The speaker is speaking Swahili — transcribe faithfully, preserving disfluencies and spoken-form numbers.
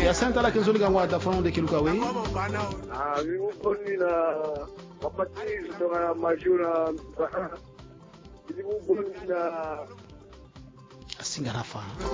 asante la kinzuli kangwa tafono de kiluka we ah mimi na wapati kutoka majuna mimi na singarafa